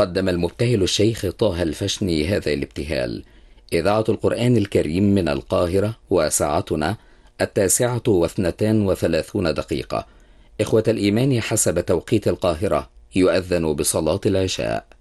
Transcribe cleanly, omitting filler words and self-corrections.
قدم المبتهل الشيخ طه الفشني هذا الابتهال. إذاعة القرآن الكريم من القاهرة، وساعتنا 9:32. إخوة الإيمان، حسب توقيت القاهرة يؤذن بصلاة العشاء.